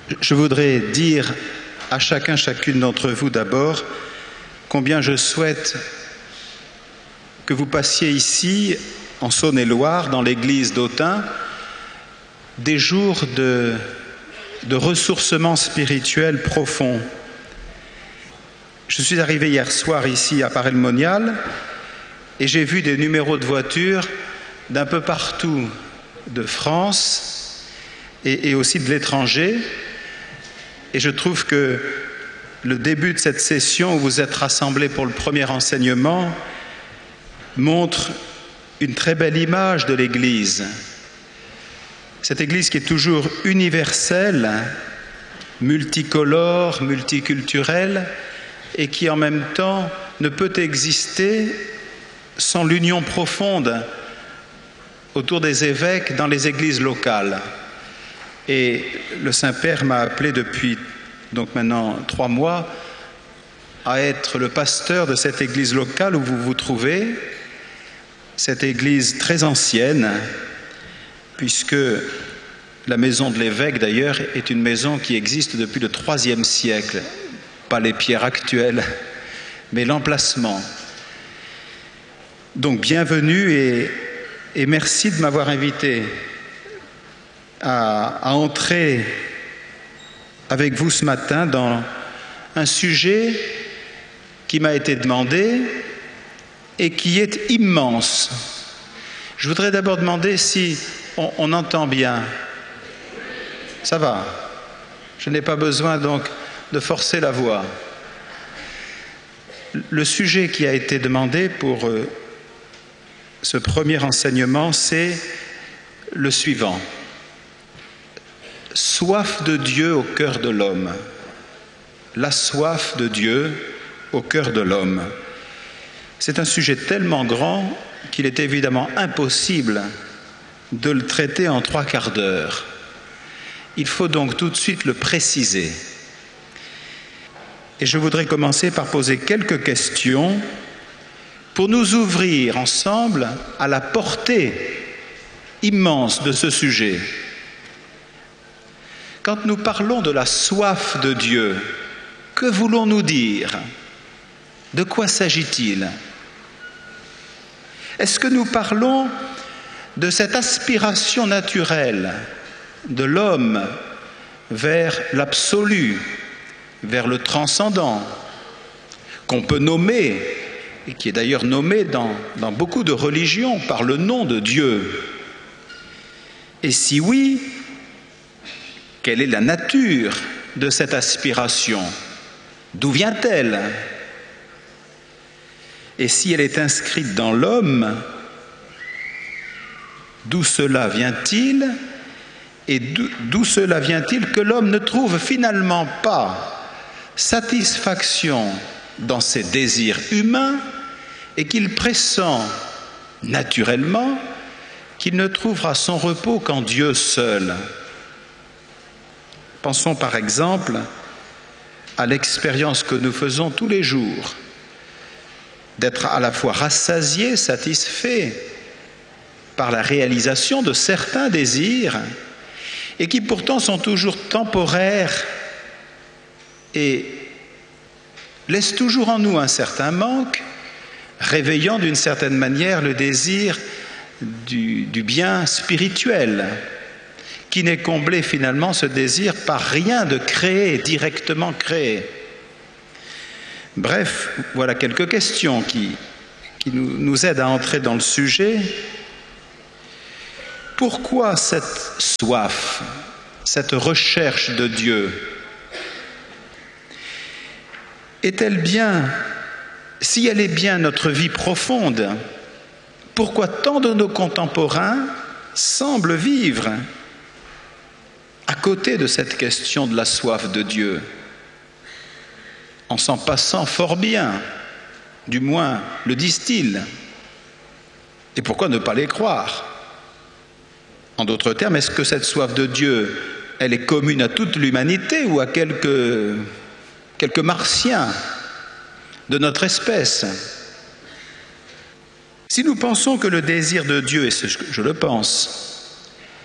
Je voudrais dire à chacun, chacune d'entre vous d'abord, combien je souhaite que vous passiez ici, en Saône-et-Loire, dans l'église d'Autun, des jours de ressourcement spirituel profond. Je suis arrivé hier soir ici à Paray-le-Monial et j'ai vu des numéros de voitures d'un peu partout de France et aussi de l'étranger. Et je trouve que le début de cette session où vous êtes rassemblés pour le premier enseignement montre une très belle image de l'Église. Cette Église qui est toujours universelle, multicolore, multiculturelle, et qui en même temps ne peut exister sans l'union profonde autour des évêques dans les églises locales. Et le Saint-Père m'a appelé depuis donc maintenant 3 mois à être le pasteur de cette église locale où vous vous trouvez, cette église très ancienne, puisque la maison de l'évêque d'ailleurs est une maison qui existe depuis le IIIe siècle, pas les pierres actuelles, mais l'emplacement. Donc bienvenue et merci de m'avoir invité à entrer avec vous ce matin dans un sujet qui m'a été demandé et qui est immense. Je voudrais d'abord demander si on entend bien. Ça va. Je n'ai pas besoin donc de forcer la voix. Le sujet qui a été demandé pour ce premier enseignement, c'est le suivant. Soif de Dieu au cœur de l'homme. La soif de Dieu au cœur de l'homme. C'est un sujet tellement grand qu'il est évidemment impossible de le traiter en 3 quarts d'heure. Il faut donc tout de suite le préciser. Et je voudrais commencer par poser quelques questions pour nous ouvrir ensemble à la portée immense de ce sujet. Quand nous parlons de la soif de Dieu, que voulons-nous dire? De quoi s'agit-il? Est-ce que nous parlons de cette aspiration naturelle de l'homme vers l'absolu, vers le transcendant, qu'on peut nommer, et qui est d'ailleurs nommé dans beaucoup de religions par le nom de Dieu? Et si oui, quelle est la nature de cette aspiration? D'où vient-elle? Et si elle est inscrite dans l'homme, d'où cela vient-il? Et d'où cela vient-il que l'homme ne trouve finalement pas satisfaction dans ses désirs humains et qu'il pressent naturellement qu'il ne trouvera son repos qu'en Dieu seul? Pensons par exemple à l'expérience que nous faisons tous les jours, d'être à la fois rassasiés, satisfaits par la réalisation de certains désirs et qui pourtant sont toujours temporaires et laissent toujours en nous un certain manque, réveillant d'une certaine manière le désir du bien spirituel, qui n'est comblé finalement ce désir par rien de créé, directement créé. Bref, voilà quelques questions qui nous aident à entrer dans le sujet. Pourquoi cette soif, cette recherche de Dieu? Est-elle bien, si elle est bien notre vie profonde, pourquoi tant de nos contemporains semblent vivre à côté de cette question de la soif de Dieu, en s'en passant fort bien, du moins le disent-ils? Et pourquoi ne pas les croire? En d'autres termes, est-ce que cette soif de Dieu, elle est commune à toute l'humanité ou à quelques martiens de notre espèce? Si nous pensons que le désir de Dieu, et je le pense,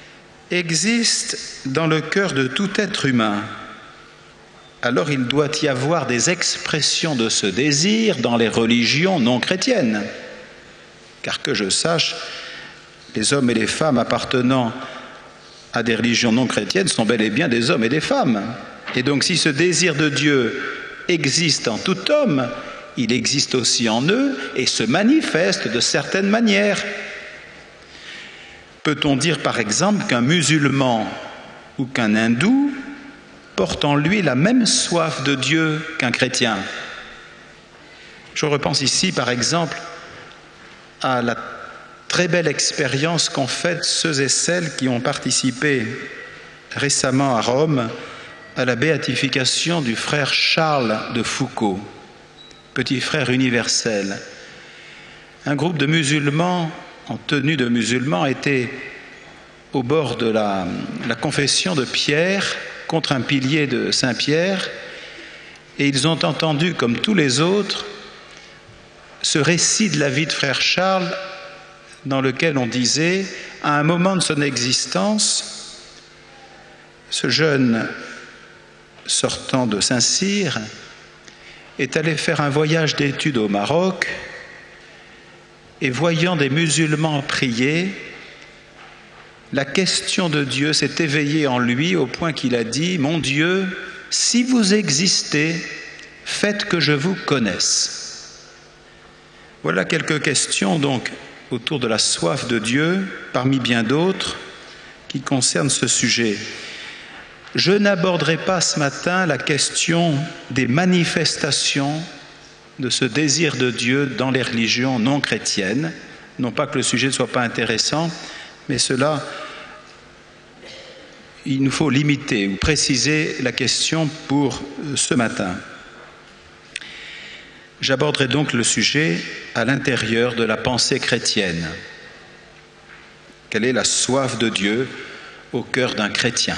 existe dans le cœur de tout être humain, alors il doit y avoir des expressions de ce désir dans les religions non chrétiennes. Car que je sache, les hommes et les femmes appartenant à des religions non chrétiennes sont bel et bien des hommes et des femmes. Et donc si ce désir de Dieu existe en tout homme, il existe aussi en eux et se manifeste de certaines manières. Peut-on dire par exemple qu'un musulman ou qu'un hindou porte en lui la même soif de Dieu qu'un chrétien? Je repense ici par exemple à la très belle expérience qu'ont faite ceux et celles qui ont participé récemment à Rome à la béatification du frère Charles de Foucault, petit frère universel. Un groupe de musulmans en tenue de musulmans était au bord de la confession de Pierre contre un pilier de Saint-Pierre, et ils ont entendu, comme tous les autres, ce récit de la vie de frère Charles dans lequel on disait, à un moment de son existence, ce jeune sortant de Saint-Cyr est allé faire un voyage d'études au Maroc et voyant des musulmans prier, la question de Dieu s'est éveillée en lui au point qu'il a dit « Mon Dieu, si vous existez, faites que je vous connaisse. » Voilà quelques questions donc autour de la soif de Dieu, parmi bien d'autres, qui concernent ce sujet. Je n'aborderai pas ce matin la question des manifestations de ce désir de Dieu dans les religions non chrétiennes. Non pas que le sujet ne soit pas intéressant, mais cela, il nous faut limiter ou préciser la question pour ce matin. J'aborderai donc le sujet à l'intérieur de la pensée chrétienne. Quelle est la soif de Dieu au cœur d'un chrétien?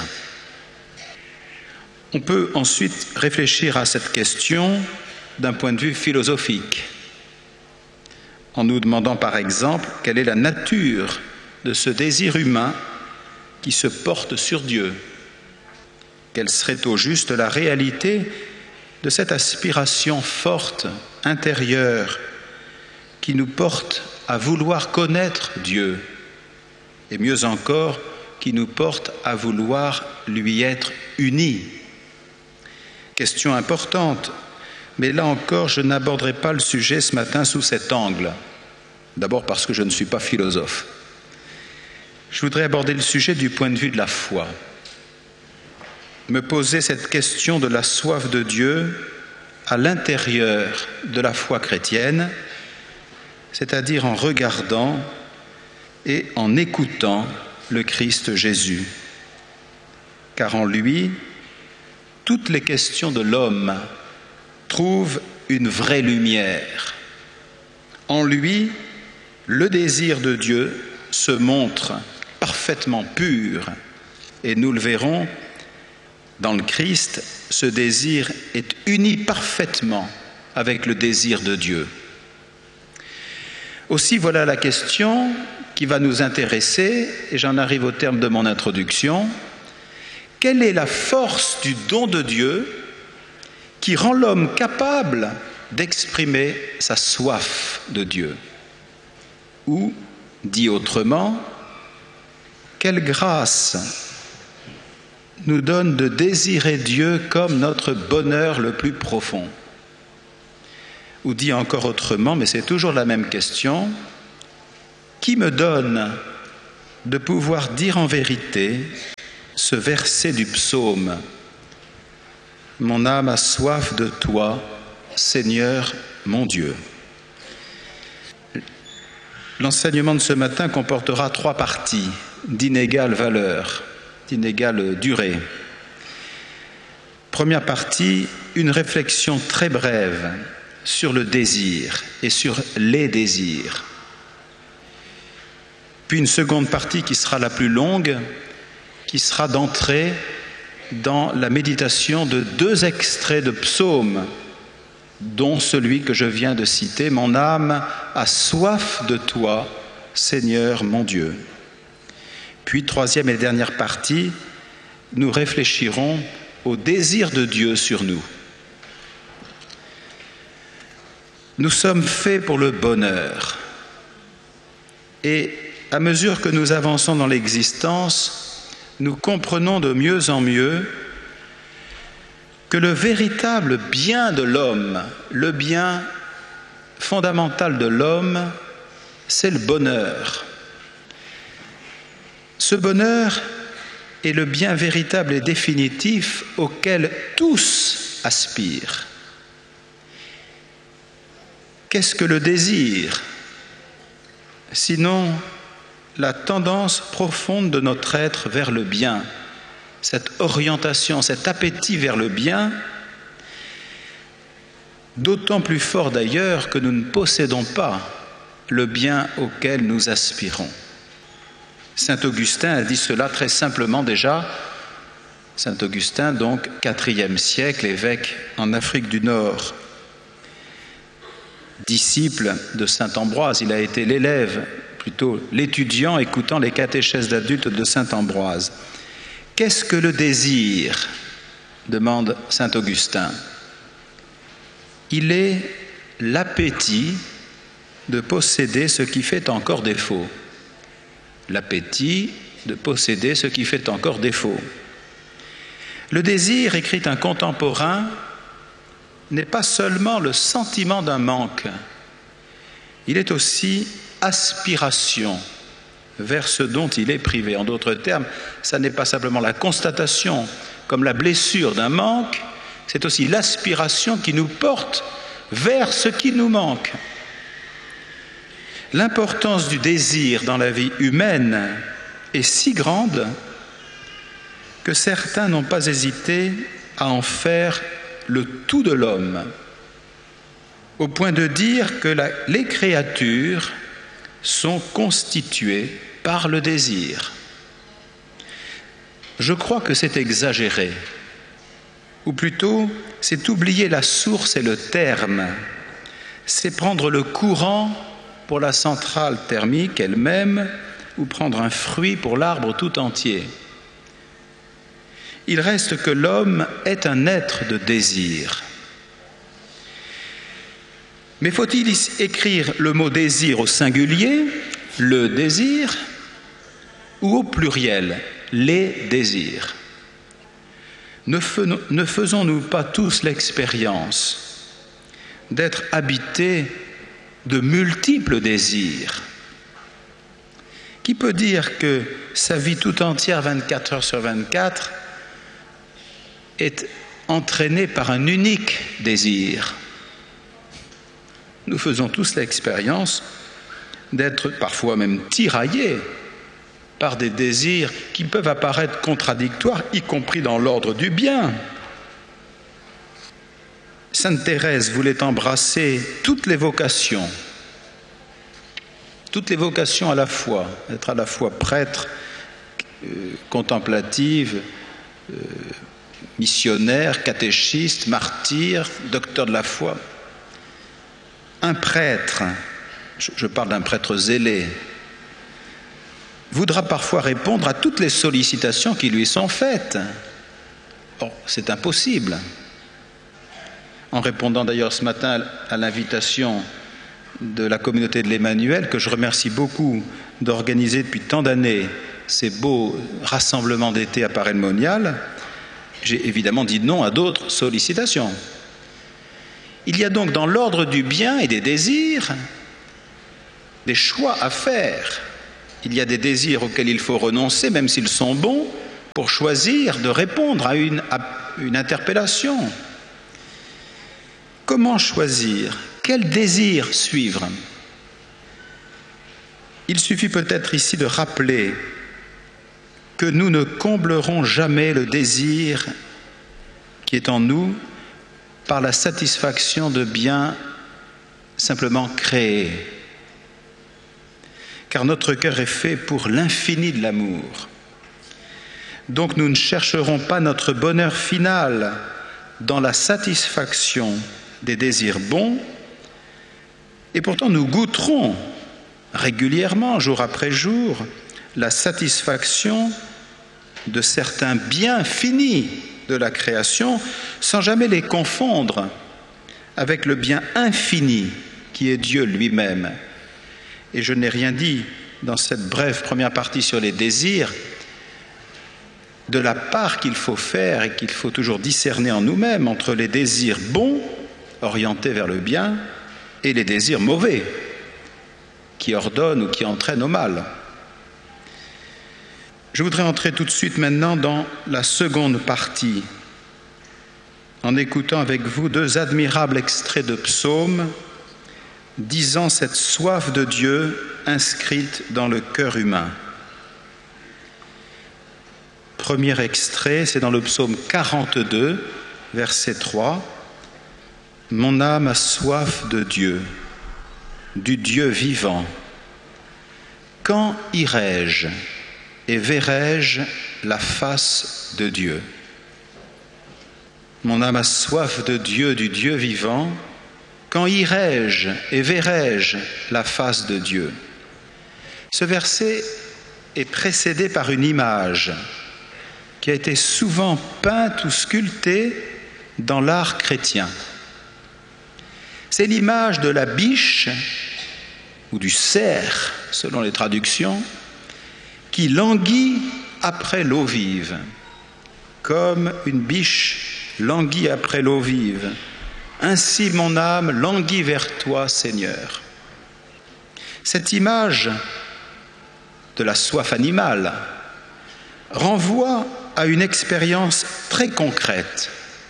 On peut ensuite réfléchir à cette question d'un point de vue philosophique, en nous demandant par exemple quelle est la nature de ce désir humain qui se porte sur Dieu. Quelle serait au juste la réalité de cette aspiration forte, intérieure, qui nous porte à vouloir connaître Dieu, et mieux encore, qui nous porte à vouloir lui être unis. Question importante, mais là encore, je n'aborderai pas le sujet ce matin sous cet angle. D'abord parce que je ne suis pas philosophe. Je voudrais aborder le sujet du point de vue de la foi. Me poser cette question de la soif de Dieu à l'intérieur de la foi chrétienne, c'est-à-dire en regardant et en écoutant le Christ Jésus. Car en lui, toutes les questions de l'homme trouvent une vraie lumière. En lui, le désir de Dieu se montre parfaitement pur, et nous le verrons, dans le Christ, ce désir est uni parfaitement avec le désir de Dieu. Aussi, voilà la question qui va nous intéresser, et j'en arrive au terme de mon introduction. Quelle est la force du don de Dieu qui rend l'homme capable d'exprimer sa soif de Dieu? Ou, dit autrement, quelle grâce nous donne de désirer Dieu comme notre bonheur le plus profond? Ou dit encore autrement, mais c'est toujours la même question, qui me donne de pouvoir dire en vérité ce verset du psaume: « Mon âme a soif de toi, Seigneur mon Dieu ». L'enseignement de ce matin comportera 3 parties d'inégale valeur, d'inégale durée. Première partie, une réflexion très brève sur le désir et sur les désirs. Puis une seconde partie qui sera la plus longue, qui sera d'entrer dans la méditation de 2 extraits de psaumes, dont celui que je viens de citer, « Mon âme a soif de toi, Seigneur mon Dieu ». Puis, troisième et dernière partie, nous réfléchirons au désir de Dieu sur nous. Nous sommes faits pour le bonheur. Et à mesure que nous avançons dans l'existence, nous comprenons de mieux en mieux que le véritable bien de l'homme, le bien fondamental de l'homme, c'est le bonheur. Ce bonheur est le bien véritable et définitif auquel tous aspirent. Qu'est-ce que le désir? Sinon, la tendance profonde de notre être vers le bien, cette orientation, cet appétit vers le bien, d'autant plus fort d'ailleurs que nous ne possédons pas le bien auquel nous aspirons. Saint Augustin a dit cela très simplement déjà. Saint Augustin, donc, IVe siècle, évêque en Afrique du Nord, disciple de saint Ambroise. Il a été l'élève, plutôt l'étudiant écoutant les catéchèses d'adultes de saint Ambroise. Qu'est-ce que le désir? Demande saint Augustin. Il est l'appétit de posséder ce qui fait encore défaut. L'appétit de posséder ce qui fait encore défaut. Le désir, écrit un contemporain, n'est pas seulement le sentiment d'un manque, il est aussi aspiration vers ce dont il est privé. En d'autres termes, ça n'est pas simplement la constatation comme la blessure d'un manque, c'est aussi l'aspiration qui nous porte vers ce qui nous manque. L'importance du désir dans la vie humaine est si grande que certains n'ont pas hésité à en faire le tout de l'homme, au point de dire que les créatures sont constituées par le désir. Je crois que c'est exagéré, ou plutôt c'est oublier la source et le terme, c'est prendre le courant pour la centrale thermique elle-même, ou prendre un fruit pour l'arbre tout entier. Il reste que l'homme est un être de désir. Mais faut-il écrire le mot désir au singulier, le désir, ou au pluriel, les désirs? Ne faisons-nous pas tous l'expérience d'être habités de multiples désirs? Qui peut dire que sa vie tout entière, 24 heures sur 24, est entraînée par un unique désir? Nous faisons tous l'expérience d'être parfois même tiraillés par des désirs qui peuvent apparaître contradictoires, y compris dans l'ordre du bien. Sainte Thérèse voulait embrasser toutes les vocations à la fois, être à la fois prêtre, contemplative, missionnaire, catéchiste, martyr, docteur de la foi. Un prêtre, je parle d'un prêtre zélé, voudra parfois répondre à toutes les sollicitations qui lui sont faites. Or, c'est impossible. En répondant d'ailleurs ce matin à l'invitation de la communauté de l'Emmanuel, que je remercie beaucoup d'organiser depuis tant d'années ces beaux rassemblements d'été à Paray-le-Monial, j'ai évidemment dit non à d'autres sollicitations. Il y a donc dans l'ordre du bien et des désirs des choix à faire. Il y a des désirs auxquels il faut renoncer, même s'ils sont bons, pour choisir de répondre à une interpellation. Comment choisir? Quel désir suivre? Il suffit peut-être ici de rappeler que nous ne comblerons jamais le désir qui est en nous par la satisfaction de biens simplement créés. Car notre cœur est fait pour l'infini de l'amour. Donc nous ne chercherons pas notre bonheur final dans la satisfaction des désirs bons, et pourtant nous goûterons régulièrement, jour après jour, la satisfaction de certains biens finis de la création sans jamais les confondre avec le bien infini qui est Dieu lui-même. Et je n'ai rien dit dans cette brève première partie sur les désirs de la part qu'il faut faire et qu'il faut toujours discerner en nous-mêmes entre les désirs bons, orientés vers le bien, et les désirs mauvais, qui ordonnent ou qui entraînent au mal. Je voudrais entrer tout de suite maintenant dans la seconde partie, en écoutant avec vous deux admirables extraits de psaumes, disant cette soif de Dieu inscrite dans le cœur humain. Premier extrait, c'est dans le psaume 42, verset 3. « Mon âme a soif de Dieu, du Dieu vivant. Quand irai-je et verrai-je la face de Dieu ? Mon âme a soif de Dieu, du Dieu vivant. Quand irai-je et verrai-je la face de Dieu ?» Ce verset est précédé par une image qui a été souvent peinte ou sculptée dans l'art chrétien. C'est l'image de la biche ou du cerf, selon les traductions, qui languit après l'eau vive, comme une biche languit après l'eau vive. Ainsi mon âme languit vers toi, Seigneur. Cette image de la soif animale renvoie à une expérience très concrète,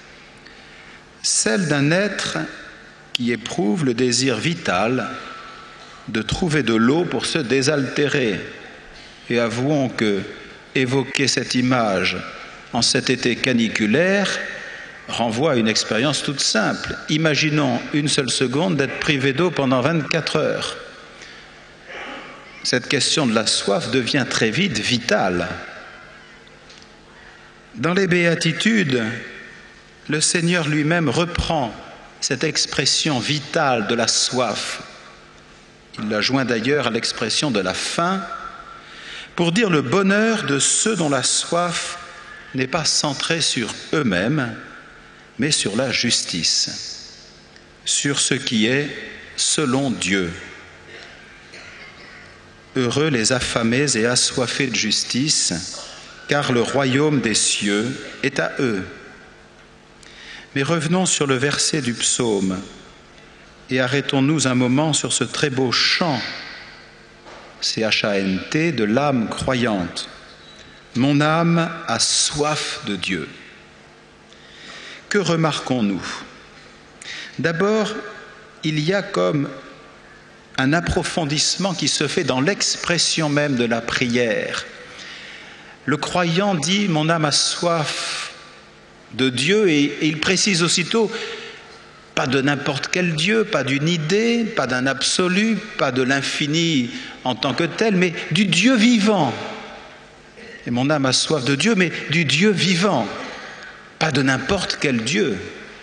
celle d'un être qui éprouve le désir vital de trouver de l'eau pour se désaltérer. Et avouons que évoquer cette image en cet été caniculaire renvoie à une expérience toute simple. Imaginons une seule seconde d'être privé d'eau pendant 24 heures. Cette question de la soif devient très vite vitale. Dans les Béatitudes, le Seigneur lui-même reprend cette expression vitale de la soif. Il la joint d'ailleurs à l'expression de la faim pour dire le bonheur de ceux dont la soif n'est pas centrée sur eux-mêmes, mais sur la justice, sur ce qui est selon Dieu. Heureux les affamés et assoiffés de justice, car le royaume des cieux est à eux. Mais revenons sur le verset du psaume et arrêtons-nous un moment sur ce très beau chant, C-H-A-N-T, de l'âme croyante. Mon âme a soif de Dieu. Que remarquons-nous ? D'abord, il y a comme un approfondissement qui se fait dans l'expression même de la prière. Le croyant dit « mon âme a soif de Dieu » et il précise aussitôt pas de n'importe quel Dieu, pas d'une idée, pas d'un absolu, pas de l'infini en tant que tel, mais du Dieu vivant. Et mon âme a soif de Dieu, mais du Dieu vivant, pas de n'importe quel Dieu.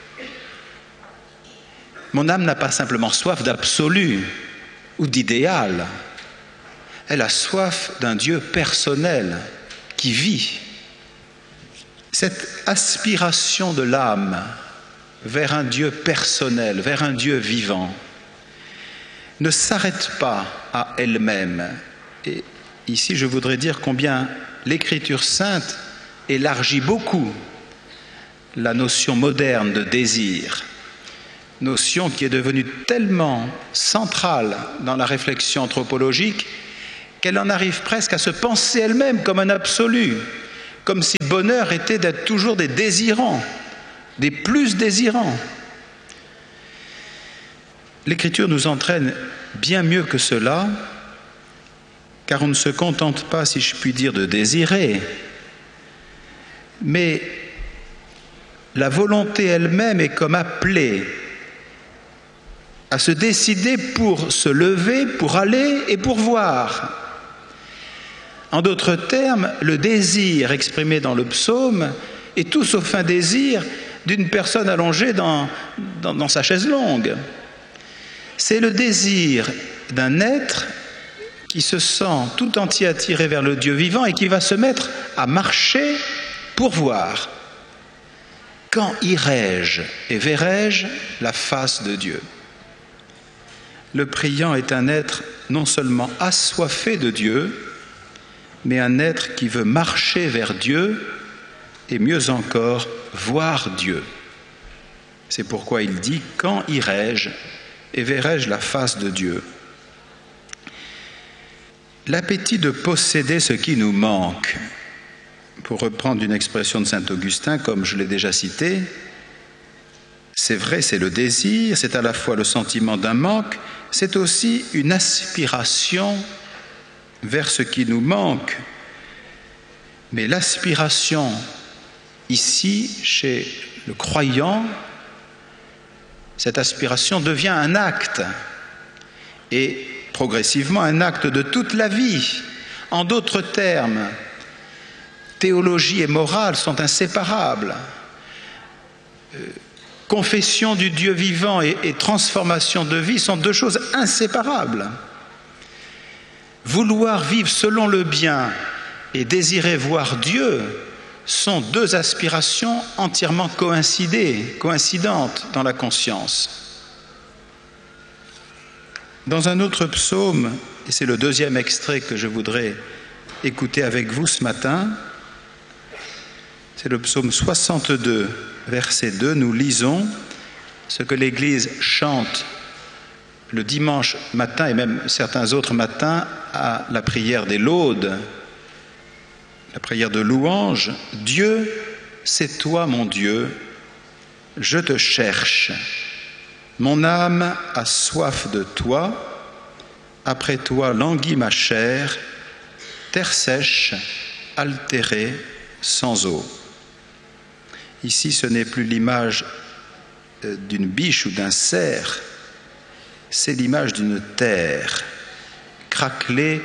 Mon âme n'a pas simplement soif d'absolu ou d'idéal, elle a soif d'un Dieu personnel qui vit. Cette aspiration de l'âme vers un Dieu personnel, vers un Dieu vivant, ne s'arrête pas à elle-même. Et ici, je voudrais dire combien l'Écriture sainte élargit beaucoup la notion moderne de désir, notion qui est devenue tellement centrale dans la réflexion anthropologique qu'elle en arrive presque à se penser elle-même comme un absolu, comme si le bonheur était d'être toujours des désirants, des plus désirants. L'Écriture nous entraîne bien mieux que cela, car on ne se contente pas, si je puis dire, de désirer, mais la volonté elle-même est comme appelée à se décider pour se lever, pour aller et pour voir. En d'autres termes, le désir exprimé dans le psaume est tout sauf un désir d'une personne allongée dans sa chaise longue. C'est le désir d'un être qui se sent tout entier attiré vers le Dieu vivant et qui va se mettre à marcher pour voir. Quand irai-je et verrai-je la face de Dieu? Le priant est un être non seulement assoiffé de Dieu, mais un être qui veut marcher vers Dieu et mieux encore, voir Dieu. C'est pourquoi il dit « Quand irai-je et verrai-je la face de Dieu ?» L'appétit de posséder ce qui nous manque, pour reprendre une expression de saint Augustin, comme je l'ai déjà cité, c'est vrai, c'est le désir, c'est à la fois le sentiment d'un manque, c'est aussi une aspiration vers ce qui nous manque. Mais l'aspiration, ici, chez le croyant, cette aspiration devient un acte, et progressivement un acte de toute la vie. En d'autres termes, théologie et morale sont inséparables. Confession du Dieu vivant et transformation de vie sont deux choses inséparables. Vouloir vivre selon le bien et désirer voir Dieu sont deux aspirations entièrement coïncidentes dans la conscience. Dans un autre psaume, et c'est le deuxième extrait que je voudrais écouter avec vous ce matin, c'est le psaume 62, verset 2, nous lisons ce que l'Église chante le dimanche matin et même certains autres matins à la prière des laudes, la prière de louange. Dieu, c'est toi mon Dieu, je te cherche. Mon âme a soif de toi, après toi languit ma chair, terre sèche, altérée, sans eau. Ici, ce n'est plus l'image d'une biche ou d'un cerf, c'est l'image d'une terre craquelée,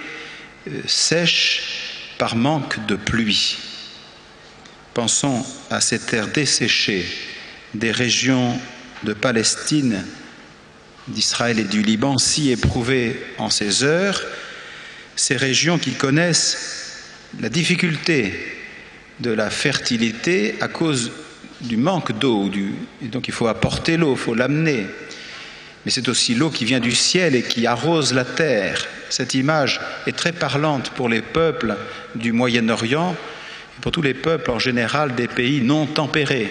sèche par manque de pluie. Pensons à ces terres desséchées des régions de Palestine, d'Israël et du Liban, si éprouvées en ces heures, ces régions qui connaissent la difficulté de la fertilité à cause du manque d'eau, donc il faut apporter l'eau, il faut l'amener. Mais c'est aussi l'eau qui vient du ciel et qui arrose la terre. Cette image est très parlante pour les peuples du Moyen-Orient et pour tous les peuples en général des pays non tempérés.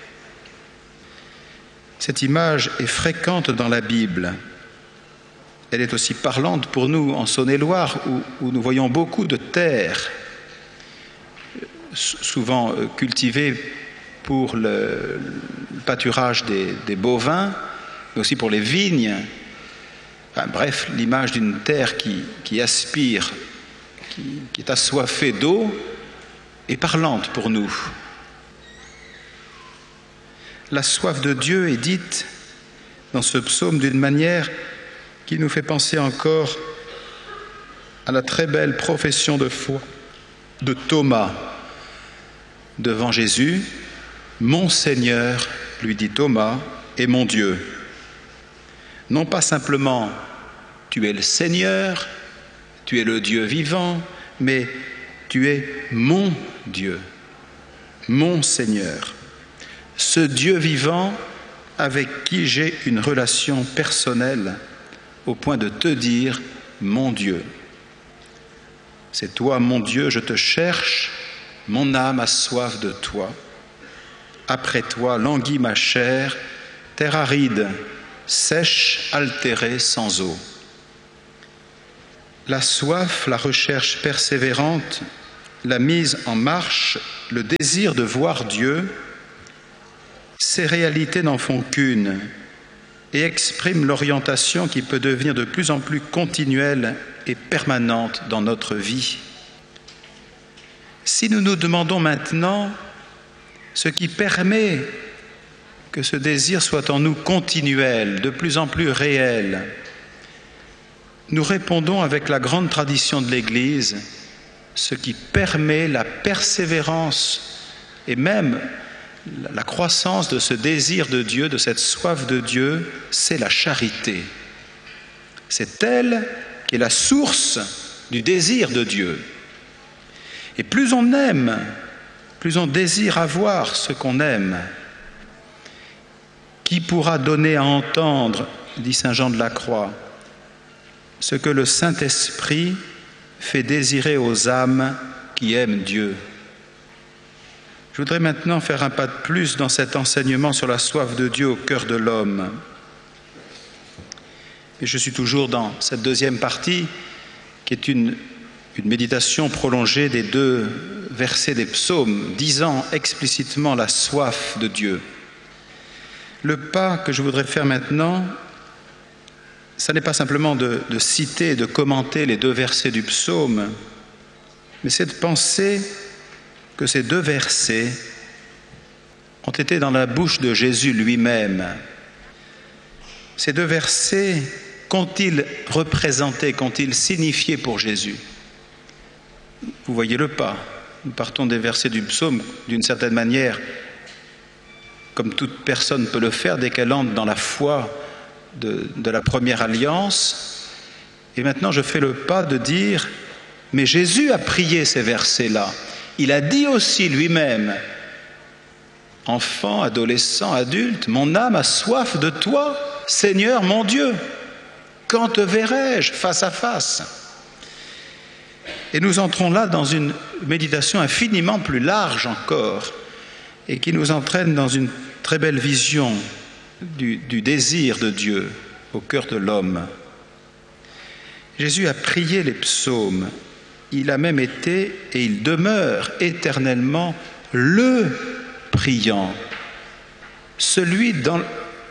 Cette image est fréquente dans la Bible. Elle est aussi parlante pour nous en Saône-et-Loire où nous voyons beaucoup de terres, souvent cultivées pour le pâturage des bovins, mais aussi pour les vignes. Enfin, bref, l'image d'une terre qui aspire, qui est assoiffée d'eau, est parlante pour nous. La soif de Dieu est dite dans ce psaume d'une manière qui nous fait penser encore à la très belle profession de foi de Thomas devant Jésus. « Mon Seigneur, lui dit Thomas, et mon Dieu ». Non pas simplement « tu es le Seigneur, tu es le Dieu vivant », mais « tu es mon Dieu, mon Seigneur ». Ce Dieu vivant avec qui j'ai une relation personnelle au point de te dire « mon Dieu ». C'est toi, mon Dieu, je te cherche, mon âme a soif de toi. Après toi languit ma chair, terre aride, sèche, altérée, sans eau. La soif, la recherche persévérante, la mise en marche, le désir de voir Dieu, ces réalités n'en font qu'une et expriment l'orientation qui peut devenir de plus en plus continuelle et permanente dans notre vie. Si nous nous demandons maintenant ce qui permet que ce désir soit en nous continuel, de plus en plus réel, nous répondons avec la grande tradition de l'Église, ce qui permet la persévérance et même la croissance de ce désir de Dieu, de cette soif de Dieu, c'est la charité. C'est elle qui est la source du désir de Dieu. Et plus on aime, plus on désire avoir ce qu'on aime. Qui pourra donner à entendre, dit saint Jean de la Croix, ce que le Saint-Esprit fait désirer aux âmes qui aiment Dieu? Je voudrais maintenant faire un pas de plus dans cet enseignement sur la soif de Dieu au cœur de l'homme. Et je suis toujours dans cette deuxième partie, qui est une méditation prolongée des 2 versets des psaumes, disant explicitement la soif de Dieu. Le pas que je voudrais faire maintenant, ça n'est pas simplement de citer et de commenter les 2 versets du psaume, mais c'est de penser que ces 2 versets ont été dans la bouche de Jésus lui-même. Ces 2 versets, qu'ont-ils représenté, qu'ont-ils signifié pour Jésus? Vous voyez le pas. Nous partons des versets du psaume d'une certaine manière, comme toute personne peut le faire dès qu'elle entre dans la foi de la première alliance. Et maintenant, je fais le pas de dire, mais Jésus a prié ces versets-là. Il a dit aussi lui-même, enfant, adolescent, adulte, mon âme a soif de toi, Seigneur mon Dieu. Quand te verrai-je face à face? Et nous entrons là dans une méditation infiniment plus large encore et qui nous entraîne dans une très belle vision du désir de Dieu au cœur de l'homme. Jésus a prié les psaumes. Il a même été et il demeure éternellement le priant, celui dans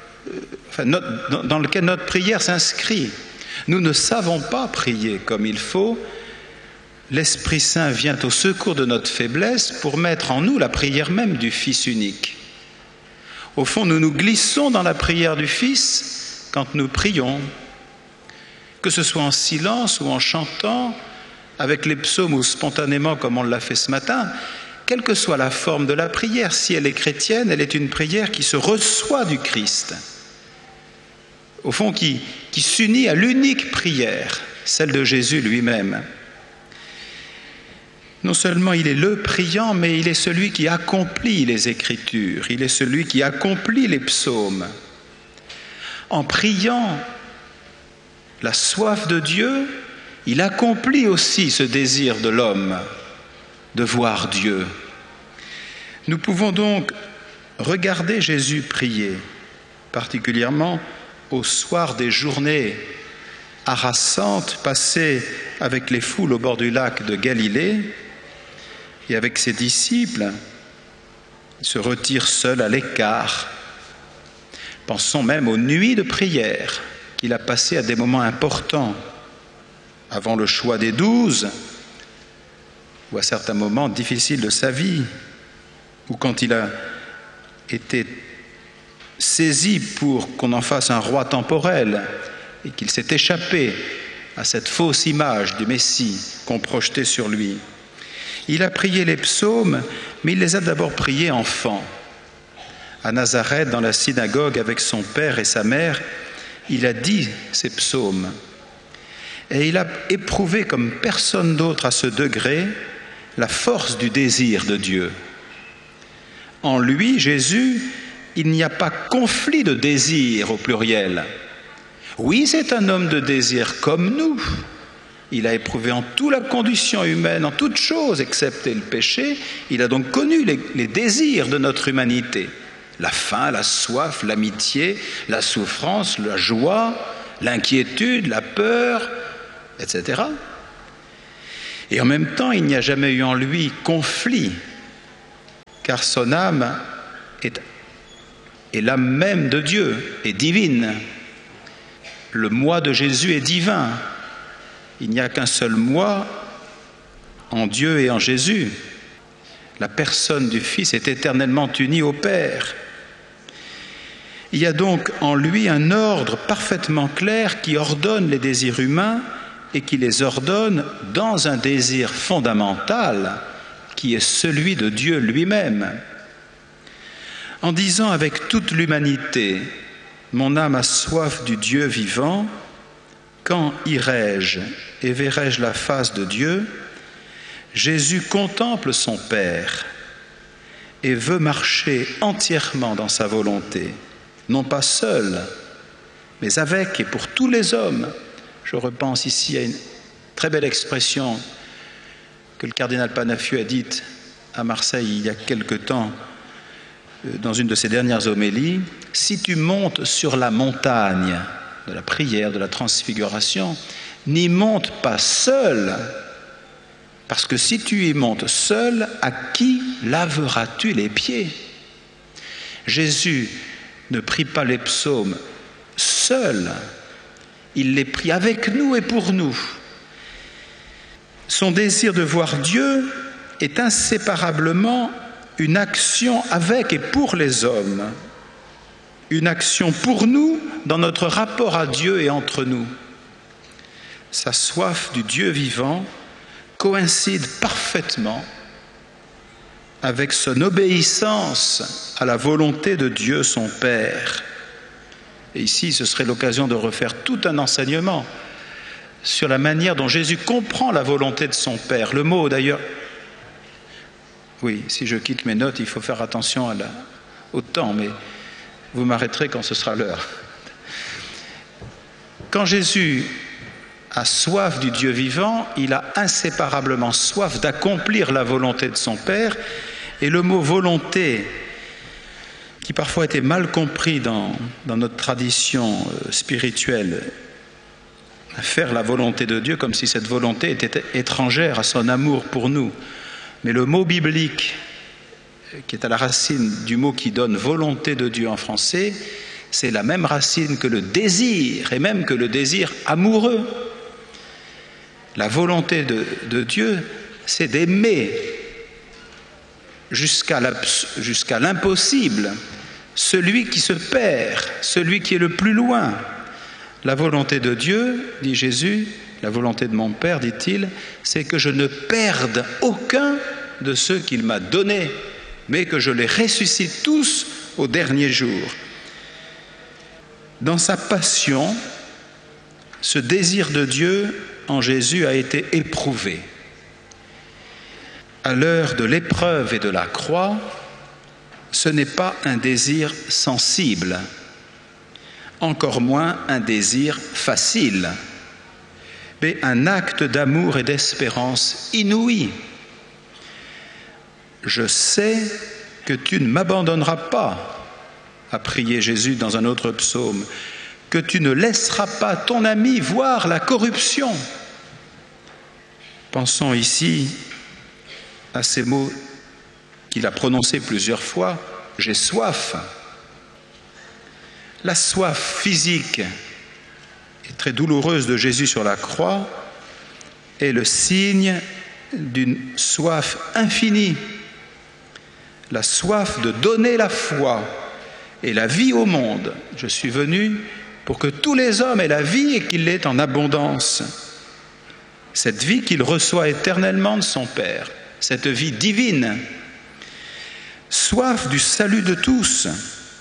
lequel notre prière s'inscrit. Nous ne savons pas prier comme il faut. L'Esprit Saint vient au secours de notre faiblesse pour mettre en nous la prière même du Fils unique. Au fond, nous nous glissons dans la prière du Fils quand nous prions, que ce soit en silence ou en chantant, avec les psaumes ou spontanément comme on l'a fait ce matin. Quelle que soit la forme de la prière, si elle est chrétienne, elle est une prière qui se reçoit du Christ. Au fond, qui s'unit à l'unique prière, celle de Jésus lui-même. Non seulement il est le priant, mais il est celui qui accomplit les Écritures, il est celui qui accomplit les psaumes. En priant la soif de Dieu, il accomplit aussi ce désir de l'homme de voir Dieu. Nous pouvons donc regarder Jésus prier, particulièrement au soir des journées harassantes passées avec les foules au bord du lac de Galilée et avec ses disciples. Il se retire seul à l'écart. Pensons même aux nuits de prière qu'il a passées à des moments importants, avant le choix des 12, ou à certains moments difficiles de sa vie, ou quand il a été saisi pour qu'on en fasse un roi temporel et qu'il s'est échappé à cette fausse image du Messie qu'on projetait sur lui. Il a prié les psaumes, mais il les a d'abord priés enfant. À Nazareth, dans la synagogue, avec son père et sa mère, il a dit ces psaumes. Et il a éprouvé comme personne d'autre à ce degré la force du désir de Dieu. En lui, Jésus, il n'y a pas conflit de désir au pluriel. Oui, c'est un homme de désir comme nous. Il a éprouvé en tout la condition humaine, en toute chose, excepté le péché. Il a donc connu les désirs de notre humanité. La faim, la soif, l'amitié, la souffrance, la joie, l'inquiétude, la peur, etc. Et en même temps, il n'y a jamais eu en lui conflit, car son âme est l'âme même de Dieu, est divine. Le moi de Jésus est divin. Il n'y a qu'un seul moi en Dieu et en Jésus. La personne du Fils est éternellement unie au Père. Il y a donc en lui un ordre parfaitement clair qui ordonne les désirs humains et qui les ordonne dans un désir fondamental qui est celui de Dieu lui-même. En disant avec toute l'humanité « Mon âme a soif du Dieu vivant », quand irai-je et verrai-je la face de Dieu ? Jésus contemple son Père et veut marcher entièrement dans sa volonté, non pas seul, mais avec et pour tous les hommes. Je repense ici à une très belle expression que le cardinal Panafieux a dite à Marseille il y a quelque temps, dans une de ses dernières homélies. Si tu montes sur la montagne de la prière, de la transfiguration, n'y monte pas seul, parce que si tu y montes seul, à qui laveras-tu les pieds ? Jésus ne prie pas les psaumes seul, il les prie avec nous et pour nous. Son désir de voir Dieu est inséparablement une action avec et pour les hommes, une action pour nous dans notre rapport à Dieu et entre nous. Sa soif du Dieu vivant coïncide parfaitement avec son obéissance à la volonté de Dieu son Père. Et ici, ce serait l'occasion de refaire tout un enseignement sur la manière dont Jésus comprend la volonté de son Père. Le mot d'ailleurs, oui, si je quitte mes notes, il faut faire attention au temps, mais vous m'arrêterez quand ce sera l'heure. Quand Jésus a soif du Dieu vivant, il a inséparablement soif d'accomplir la volonté de son Père. Et le mot volonté, qui parfois était mal compris dans notre tradition spirituelle, faire la volonté de Dieu comme si cette volonté était étrangère à son amour pour nous. Mais le mot biblique, qui est à la racine du mot qui donne volonté de Dieu en français, c'est la même racine que le désir, et même que le désir amoureux. La volonté de Dieu, c'est d'aimer jusqu'à l'impossible celui qui se perd, celui qui est le plus loin. La volonté de Dieu, dit Jésus, la volonté de mon Père, dit-il, c'est que je ne perde aucun de ceux qu'il m'a donnés, mais que je les ressuscite tous au dernier jour. Dans sa passion, ce désir de Dieu en Jésus a été éprouvé. À l'heure de l'épreuve et de la croix, ce n'est pas un désir sensible, encore moins un désir facile, mais un acte d'amour et d'espérance inouï. Je sais que tu ne m'abandonneras pas, a prié Jésus dans un autre psaume, que tu ne laisseras pas ton ami voir la corruption. Pensons ici à ces mots qu'il a prononcés plusieurs fois, j'ai soif. La soif physique et très douloureuse de Jésus sur la croix est le signe d'une soif infinie, la soif de donner la foi et la vie au monde. Je suis venu pour que tous les hommes aient la vie et qu'ils l'aient en abondance. Cette vie qu'il reçoit éternellement de son Père, cette vie divine, soif du salut de tous,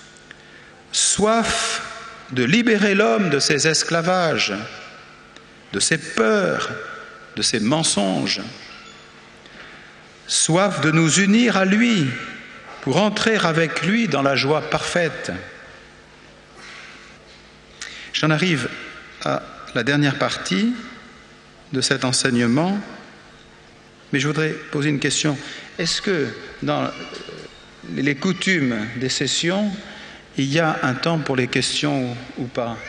soif de libérer l'homme de ses esclavages, de ses peurs, de ses mensonges, soif de nous unir à lui pour entrer avec lui dans la joie parfaite. J'en arrive à la dernière partie de cet enseignement, mais je voudrais poser une question. Est-ce que dans les coutumes des sessions, il y a un temps pour les questions ou pas?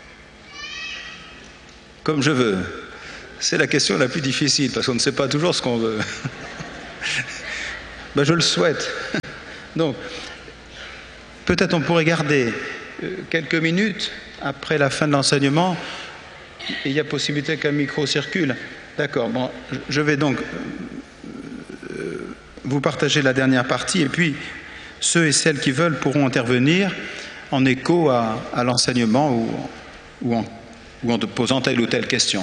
Comme je veux. C'est la question la plus difficile, parce qu'on ne sait pas toujours ce qu'on veut. Ben, je le souhaite. Donc, peut-être on pourrait garder quelques minutes après la fin de l'enseignement. Il y a possibilité qu'un micro circule. D'accord, bon, je vais donc vous partager la dernière partie, et puis ceux et celles qui veulent pourront intervenir en écho à l'enseignement ou en te posant telle ou telle question.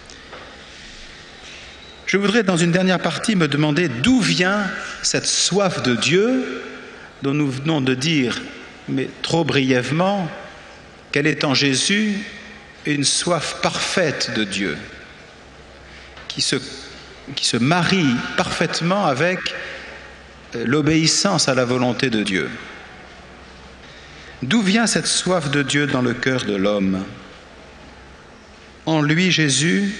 Je voudrais, dans une dernière partie, me demander d'où vient cette soif de Dieu dont nous venons de dire, mais trop brièvement, qu'elle est en Jésus une soif parfaite de Dieu, qui se marie parfaitement avec l'obéissance à la volonté de Dieu. D'où vient cette soif de Dieu dans le cœur de l'homme? En lui, Jésus,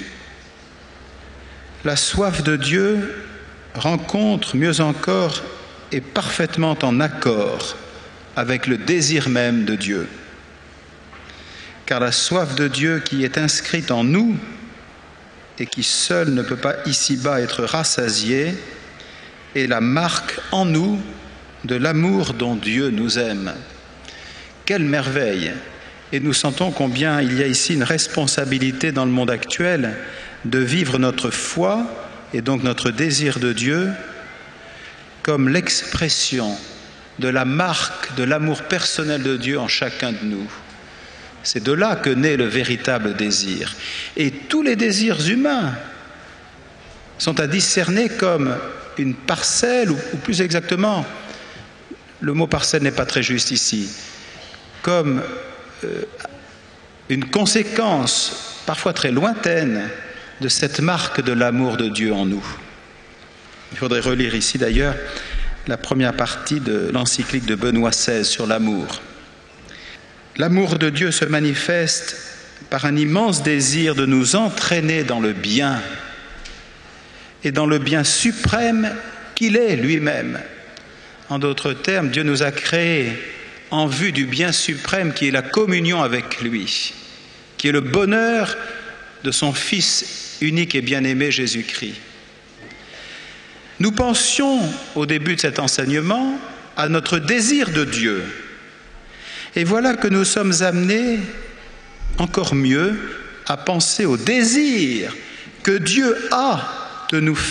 la soif de Dieu rencontre, mieux encore, est parfaitement en accord avec le désir même de Dieu. Car la soif de Dieu qui est inscrite en nous et qui seule ne peut pas ici-bas être rassasiée est la marque en nous de l'amour dont Dieu nous aime. Quelle merveille! Et nous sentons combien il y a ici une responsabilité dans le monde actuel de vivre notre foi et donc notre désir de Dieu comme l'expression de la marque de l'amour personnel de Dieu en chacun de nous. C'est de là que naît le véritable désir. Et tous les désirs humains sont à discerner comme une parcelle, ou plus exactement, le mot parcelle n'est pas très juste ici, comme une conséquence parfois très lointaine de cette marque de l'amour de Dieu en nous. Il faudrait relire ici d'ailleurs la première partie de l'encyclique de Benoît XVI sur l'amour. L'amour de Dieu se manifeste par un immense désir de nous entraîner dans le bien et dans le bien suprême qu'il est lui-même. En d'autres termes, Dieu nous a créés en vue du bien suprême qui est la communion avec lui, qui est le bonheur de son Fils unique et bien-aimé Jésus-Christ. Nous pensions au début de cet enseignement à notre désir de Dieu. Et voilà que nous sommes amenés encore mieux à penser au désir que Dieu a de nous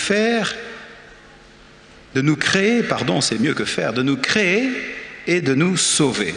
créer et de nous sauver.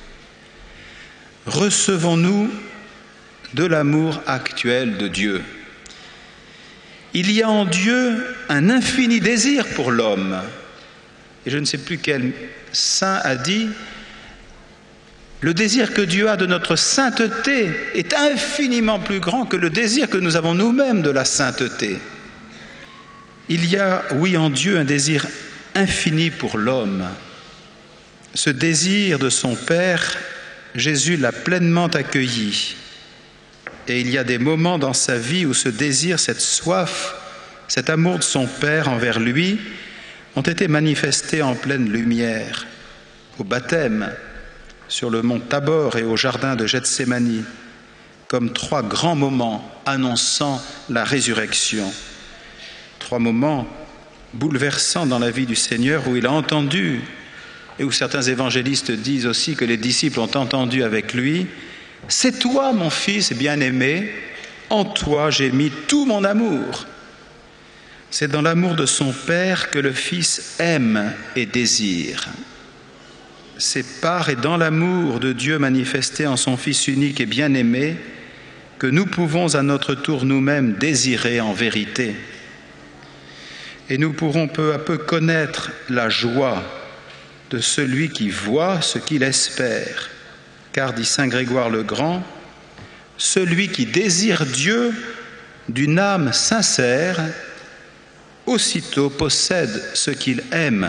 Recevons-nous de l'amour actuel de Dieu. Il y a en Dieu un infini désir pour l'homme. Et je ne sais plus quel saint a dit, le désir que Dieu a de notre sainteté est infiniment plus grand que le désir que nous avons nous-mêmes de la sainteté. Il y a, oui, en Dieu un désir infini pour l'homme. Ce désir de son Père, Jésus l'a pleinement accueilli. Et il y a des moments dans sa vie où ce désir, cette soif, cet amour de son Père envers lui ont été manifestés en pleine lumière, au baptême, sur le mont Tabor et au jardin de Gethsémani, comme 3 grands moments annonçant la résurrection. 3 moments bouleversants dans la vie du Seigneur où il a entendu, et où certains évangélistes disent aussi que les disciples ont entendu avec lui, « C'est toi, mon Fils bien-aimé, en toi j'ai mis tout mon amour. » C'est dans l'amour de son Père que le Fils aime et désire. C'est par et dans l'amour de Dieu manifesté en son Fils unique et bien-aimé que nous pouvons à notre tour nous-mêmes désirer en vérité. Et nous pourrons peu à peu connaître la joie de celui qui voit ce qu'il espère. Car, dit saint Grégoire le Grand, celui qui désire Dieu d'une âme sincère, aussitôt possède ce qu'il aime.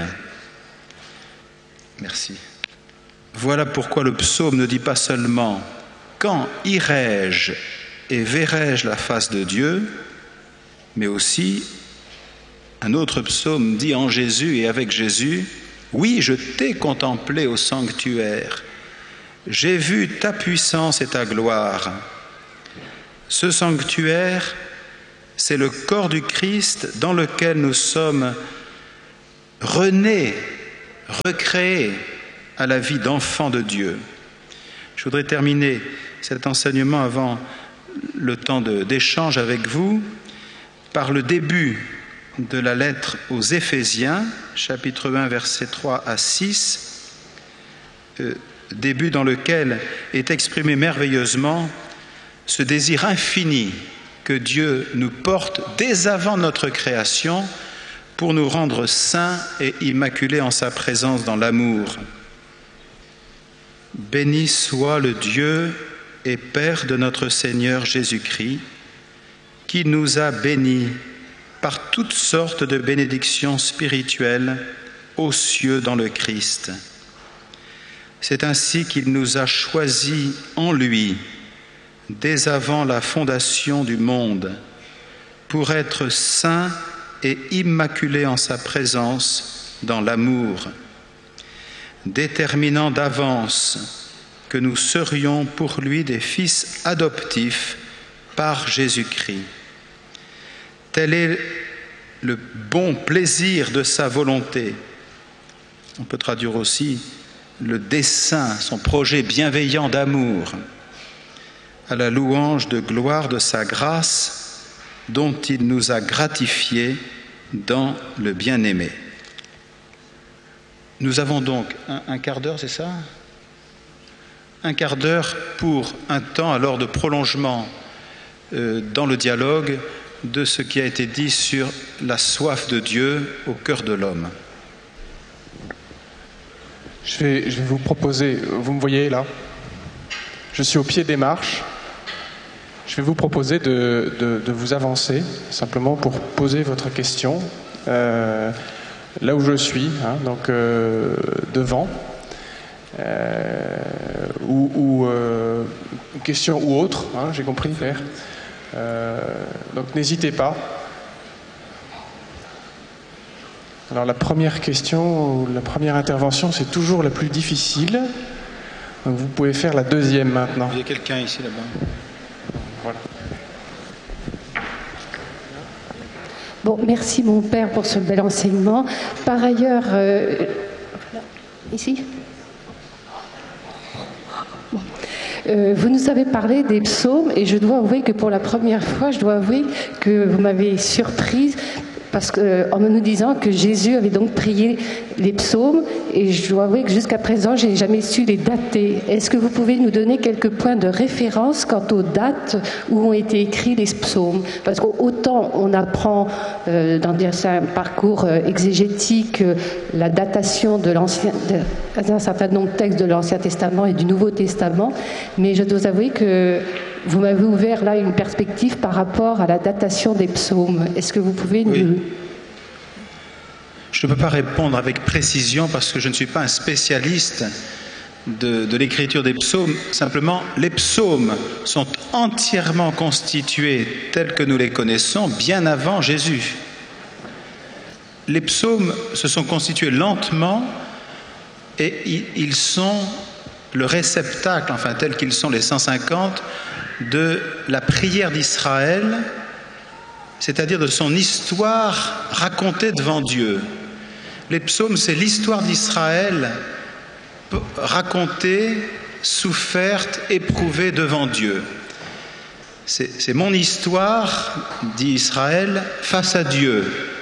Merci. Voilà pourquoi le psaume ne dit pas seulement « Quand irai-je et verrai-je la face de Dieu ?» mais aussi, un autre psaume dit en Jésus et avec Jésus « Oui, je t'ai contemplé au sanctuaire. J'ai vu ta puissance et ta gloire. » Ce sanctuaire, c'est le corps du Christ dans lequel nous sommes renés, recréés à la vie d'enfants de Dieu. Je voudrais terminer cet enseignement avant le temps d'échange avec vous par le début de la lettre aux Éphésiens, chapitre 1, versets 3 à 6, début dans lequel est exprimé merveilleusement ce désir infini que Dieu nous porte dès avant notre création pour nous rendre saints et immaculés en sa présence dans l'amour. Béni soit le Dieu et Père de notre Seigneur Jésus-Christ, qui nous a bénis par toutes sortes de bénédictions spirituelles aux cieux dans le Christ. C'est ainsi qu'il nous a choisis en lui, dès avant la fondation du monde, pour être saints et immaculés en sa présence dans l'amour, déterminant d'avance que nous serions pour lui des fils adoptifs par Jésus-Christ. Tel est le bon plaisir de sa volonté. On peut traduire aussi le dessein, son projet bienveillant d'amour, à la louange de gloire de sa grâce dont il nous a gratifiés dans le bien-aimé. Nous avons donc un quart d'heure, c'est ça? Un quart d'heure pour un temps alors de prolongement dans le dialogue de ce qui a été dit sur la soif de Dieu au cœur de l'homme. Je vais vous proposer, vous me voyez là, je suis au pied des marches, je vais vous proposer de vous avancer, simplement pour poser votre question, là où je suis, hein, donc devant, ou question ou autre, hein, j'ai compris, Père. Donc n'hésitez pas. Alors la première question, ou la première intervention, c'est toujours la plus difficile. Donc vous pouvez faire la deuxième maintenant. Il y a quelqu'un ici là-bas. Voilà. Bon, merci mon père pour ce bel enseignement. Par ailleurs, ici. Vous nous avez parlé des psaumes et je dois avouer que pour la première fois, je dois avouer que vous m'avez surprise parce en nous disant que Jésus avait donc prié les psaumes et je dois avouer que jusqu'à présent, je n'ai jamais su les dater. Est-ce que vous pouvez nous donner quelques points de référence quant aux dates où ont été écrits les psaumes? Parce qu'autant on apprend dans un parcours exégétique la datation d'un certain nombre de textes de l'Ancien Testament et du Nouveau Testament, mais je dois avouer que vous m'avez ouvert là une perspective par rapport à la datation des psaumes. Est-ce que vous pouvez nous... Oui. Je ne peux pas répondre avec précision parce que je ne suis pas un spécialiste de l'écriture des psaumes. Simplement, les psaumes sont entièrement constitués tels que nous les connaissons bien avant Jésus. Les psaumes se sont constitués lentement et ils sont le réceptacle, enfin tels qu'ils sont les 150, de la prière d'Israël, c'est-à-dire de son histoire racontée devant Dieu. Les psaumes, c'est l'histoire d'Israël racontée, soufferte, éprouvée devant Dieu. C'est mon histoire, dit Israël, face à Dieu.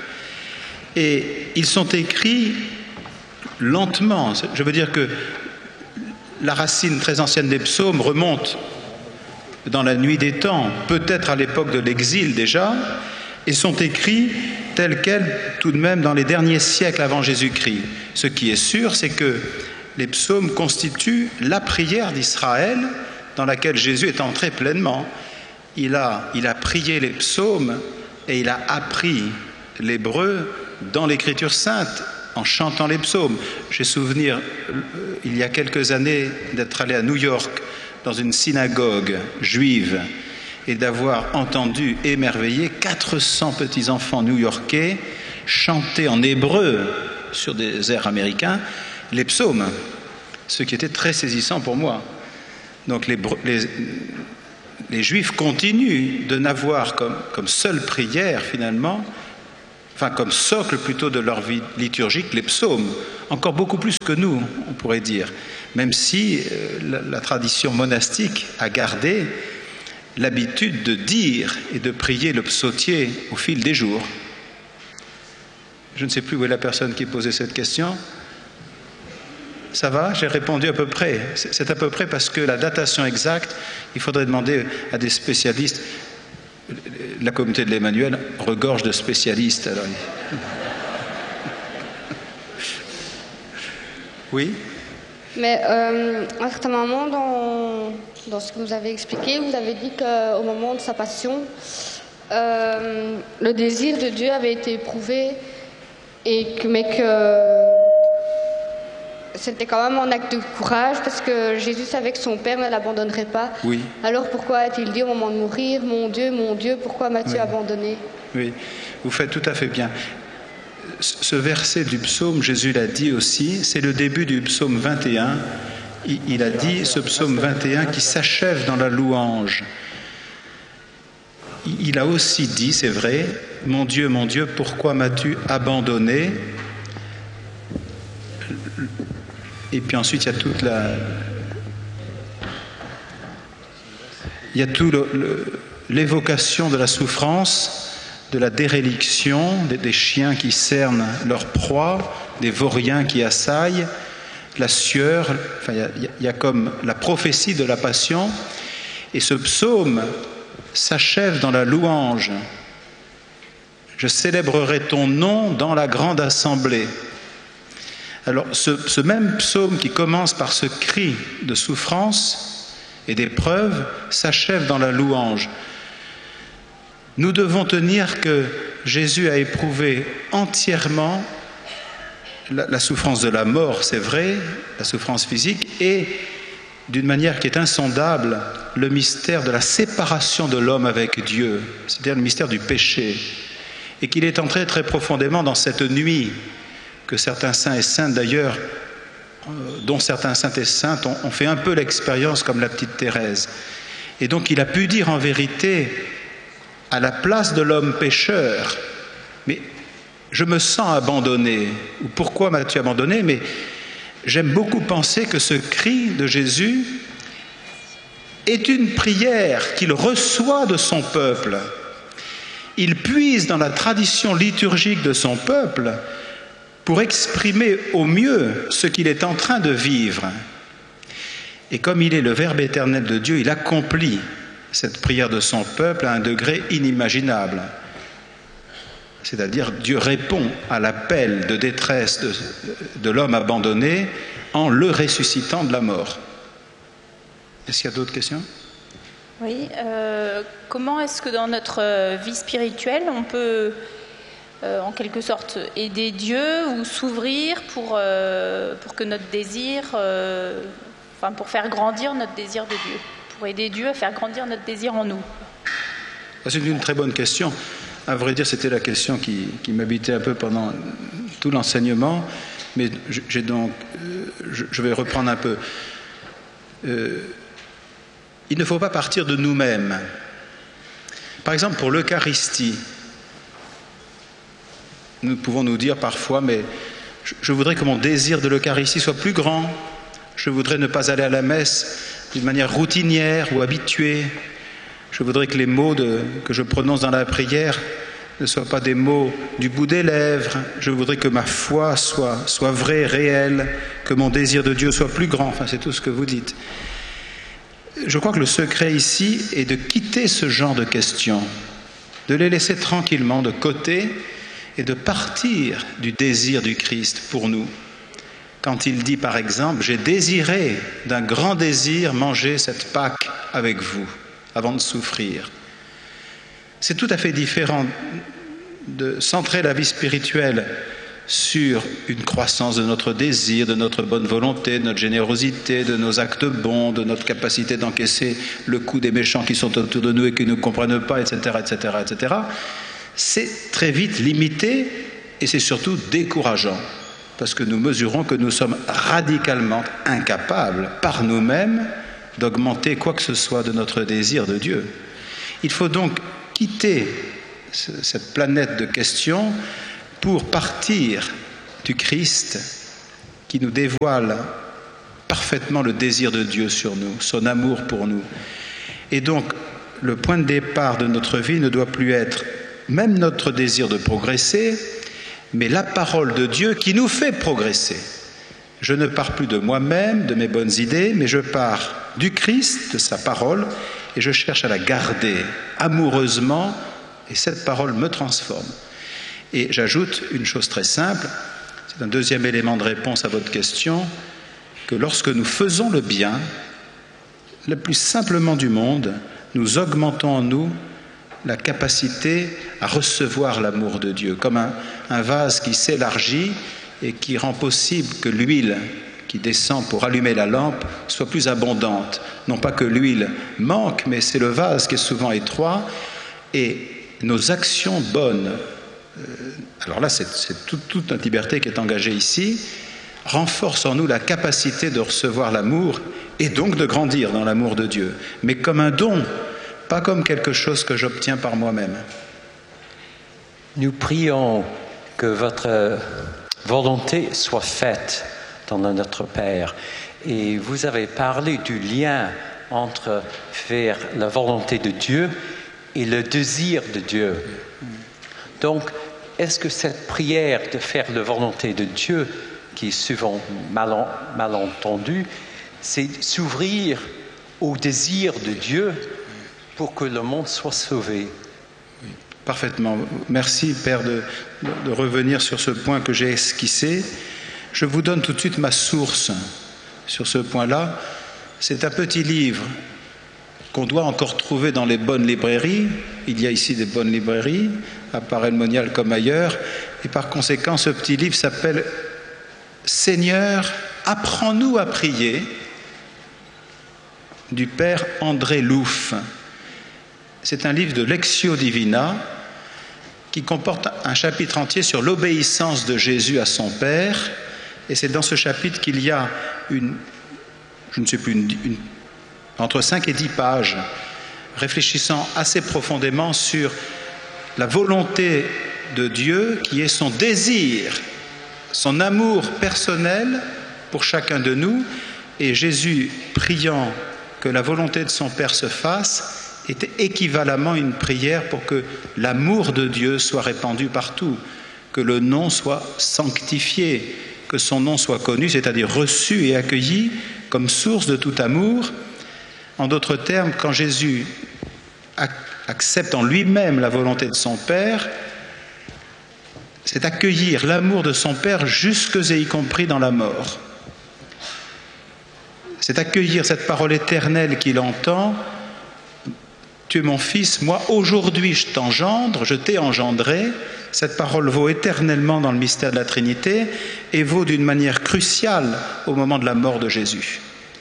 Et ils sont écrits lentement. Je veux dire que la racine très ancienne des psaumes remonte dans la nuit des temps, peut-être à l'époque de l'exil déjà, et sont écrits tels quels tout de même dans les derniers siècles avant Jésus-Christ. Ce qui est sûr, c'est que les psaumes constituent la prière d'Israël dans laquelle Jésus est entré pleinement. Il a prié les psaumes et il a appris l'hébreu dans l'Écriture sainte en chantant les psaumes. J'ai souvenir, il y a quelques années, d'être allé à New York dans une synagogue juive et d'avoir entendu, émerveillé, 400 petits-enfants new-yorkais chanter en hébreu sur des airs américains les psaumes, ce qui était très saisissant pour moi. Donc les Juifs continuent de n'avoir comme seule prière finalement, enfin comme socle plutôt de leur vie liturgique, les psaumes, encore beaucoup plus que nous, on pourrait dire, même si la tradition monastique a gardé l'habitude de dire et de prier le psautier au fil des jours. Je ne sais plus où est la personne qui posait cette question. Ça va? J'ai répondu à peu près. C'est à peu près parce que la datation exacte, il faudrait demander à des spécialistes. La communauté de l'Emmanuel regorge de spécialistes. Alors... Oui? Mais à un certain moment, dans ce que vous avez expliqué, vous avez dit qu'au moment de sa passion, le désir de Dieu avait été éprouvé, mais que c'était quand même un acte de courage parce que Jésus savait que son Père ne l'abandonnerait pas. Oui. Alors pourquoi a-t-il dit au moment de mourir, mon Dieu, pourquoi m'as-tu abandonné? Oui, vous faites tout à fait bien. Ce verset du psaume, Jésus l'a dit aussi, c'est le début du psaume 21. Il a dit, ce psaume 21 qui s'achève dans la louange. Il a aussi dit, c'est vrai, mon Dieu, pourquoi m'as-tu abandonné? Et puis ensuite, il y a toute l'évocation de la souffrance, de la déréliction, des chiens qui cernent leur proie, des vauriens qui assaillent, la sueur, enfin, il y a comme la prophétie de la passion. Et ce psaume s'achève dans la louange. Je célébrerai ton nom dans la grande assemblée. Alors, ce même psaume qui commence par ce cri de souffrance et d'épreuve s'achève dans la louange. Nous devons tenir que Jésus a éprouvé entièrement la souffrance de la mort, c'est vrai, la souffrance physique, et d'une manière qui est insondable, le mystère de la séparation de l'homme avec Dieu, c'est-à-dire le mystère du péché, et qu'il est entré très profondément dans cette nuit que certains saints et saintes d'ailleurs, dont certains saints et saintes ont fait un peu l'expérience comme la petite Thérèse. Et donc il a pu dire en vérité, à la place de l'homme pécheur, mais je me sens abandonné, ou pourquoi m'as-tu abandonné? Mais j'aime beaucoup penser que ce cri de Jésus est une prière qu'il reçoit de son peuple. Il puise dans la tradition liturgique de son peuple pour exprimer au mieux ce qu'il est en train de vivre. Et comme il est le Verbe éternel de Dieu, il accomplit cette prière de son peuple à un degré inimaginable. C'est-à-dire, Dieu répond à l'appel de détresse de l'homme abandonné en le ressuscitant de la mort. Est-ce qu'il y a d'autres questions? Oui. Comment est-ce que dans notre vie spirituelle, on peut, en quelque sorte, aider Dieu ou s'ouvrir pour que notre désir, pour faire grandir notre désir de Dieu, pour aider Dieu à faire grandir notre désir en nous? C'est une très bonne question. À vrai dire, c'était la question qui m'habitait un peu pendant tout l'enseignement, mais je vais reprendre un peu. Il ne faut pas partir de nous-mêmes. Par exemple, pour l'Eucharistie, nous pouvons nous dire parfois, mais je voudrais que mon désir de l'Eucharistie soit plus grand. Je voudrais ne pas aller à la messe d'une manière routinière ou habituée. Je voudrais que les mots que je prononce dans la prière ne soient pas des mots du bout des lèvres. Je voudrais que ma foi soit vraie, réelle, que mon désir de Dieu soit plus grand. Enfin, c'est tout ce que vous dites. Je crois que le secret ici est de quitter ce genre de questions, de les laisser tranquillement de côté et de partir du désir du Christ pour nous. Quand il dit par exemple « J'ai désiré d'un grand désir manger cette Pâque avec vous avant de souffrir ». C'est tout à fait différent de centrer la vie spirituelle sur une croissance de notre désir, de notre bonne volonté, de notre générosité, de nos actes bons, de notre capacité d'encaisser le coup des méchants qui sont autour de nous et qui ne nous comprennent pas, etc., etc., etc. C'est très vite limité et c'est surtout décourageant parce que nous mesurons que nous sommes radicalement incapables par nous-mêmes d'augmenter quoi que ce soit de notre désir de Dieu. Il faut donc quitter cette planète de questions pour partir du Christ qui nous dévoile parfaitement le désir de Dieu sur nous, son amour pour nous. Et donc, le point de départ de notre vie ne doit plus être même notre désir de progresser, mais la parole de Dieu qui nous fait progresser. Je ne pars plus de moi-même, de mes bonnes idées, mais je pars du Christ, de sa parole, et je cherche à la garder amoureusement, et cette parole me transforme. Et j'ajoute une chose très simple, c'est un deuxième élément de réponse à votre question. que lorsque nous faisons le bien, le plus simplement du monde, nous augmentons en nous la capacité à recevoir l'amour de Dieu, comme un vase qui s'élargit et qui rend possible que l'huile qui descend pour allumer la lampe soit plus abondante. Non pas que l'huile manque, mais c'est le vase qui est souvent étroit, et nos actions bonnes, alors là c'est toute notre liberté qui est engagée ici, renforce en nous la capacité de recevoir l'amour et donc de grandir dans l'amour de Dieu, mais comme un don, pas comme quelque chose que j'obtiens par moi-même. Nous prions que votre volonté soit faite dans notre Père. Et vous avez parlé du lien entre faire la volonté de Dieu et le désir de Dieu. Donc, est-ce que cette prière de faire la volonté de Dieu, qui est souvent mal entendue, c'est s'ouvrir au désir de Dieu pour que le monde soit sauvé? Oui, parfaitement. Merci, Père, de revenir sur ce point que j'ai esquissé. Je vous donne tout de suite ma source sur ce point-là. C'est un petit livre qu'on doit encore trouver dans les bonnes librairies. Il y a ici des bonnes librairies, à Paray-le-Monial comme ailleurs. Et par conséquent, ce petit livre s'appelle « Seigneur, apprends-nous à prier » du Père André Louf. C'est un livre de Lectio Divina qui comporte un chapitre entier sur l'obéissance de Jésus à son Père. Et c'est dans ce chapitre qu'il y a entre 5 et 10 pages, réfléchissant assez profondément sur la volonté de Dieu, qui est son désir, son amour personnel pour chacun de nous, et Jésus priant que la volonté de son Père se fasse, était équivalemment une prière pour que l'amour de Dieu soit répandu partout, que le nom soit sanctifié, que son nom soit connu, c'est-à-dire reçu et accueilli comme source de tout amour. En d'autres termes, quand Jésus accepte en lui-même la volonté de son Père, c'est accueillir l'amour de son Père jusque et y compris dans la mort. C'est accueillir cette parole éternelle qu'il entend. Tu es mon fils, moi aujourd'hui je t'engendre, je t'ai engendré. Cette parole vaut éternellement dans le mystère de la Trinité et vaut d'une manière cruciale au moment de la mort de Jésus.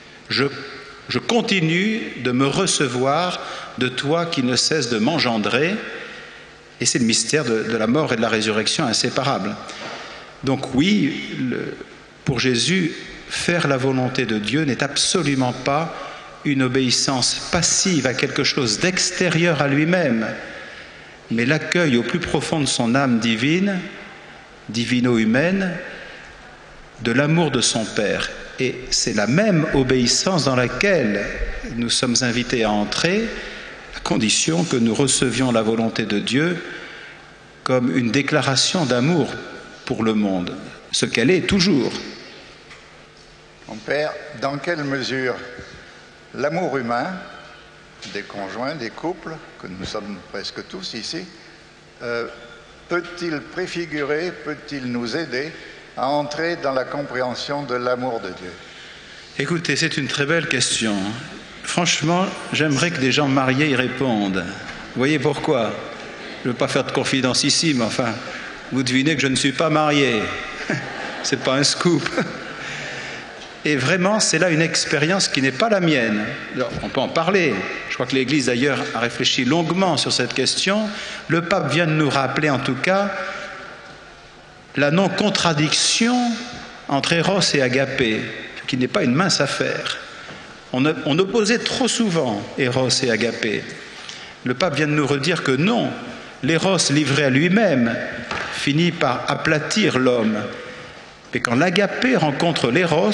Je continue de me recevoir de toi qui ne cesse de m'engendrer, et c'est le mystère de la mort et de la résurrection inséparable. Donc oui, pour Jésus, faire la volonté de Dieu n'est absolument pas une obéissance passive à quelque chose d'extérieur à lui-même, mais l'accueil au plus profond de son âme divine, divino-humaine, de l'amour de son Père. Et c'est la même obéissance dans laquelle nous sommes invités à entrer, à condition que nous recevions la volonté de Dieu comme une déclaration d'amour pour le monde, ce qu'elle est toujours. Mon Père, dans quelle mesure l'amour humain des conjoints, des couples, que nous sommes presque tous ici, peut-il préfigurer, peut-il nous aider à entrer dans la compréhension de l'amour de Dieu? Écoutez, c'est une très belle question. Franchement, j'aimerais que des gens mariés y répondent. Vous voyez pourquoi? Je ne veux pas faire de confidence ici, mais enfin, vous devinez que je ne suis pas marié. C'est pas un scoop. Et vraiment, c'est là une expérience qui n'est pas la mienne. Alors, on peut en parler. Je crois que l'Église, d'ailleurs, a réfléchi longuement sur cette question. Le pape vient de nous rappeler, en tout cas, la non-contradiction entre Eros et Agapé, qui n'est pas une mince affaire. On opposait trop souvent Eros et Agapé. Le pape vient de nous redire que non, l'Eros livré à lui-même finit par aplatir l'homme. Et quand l'Agapé rencontre l'Eros,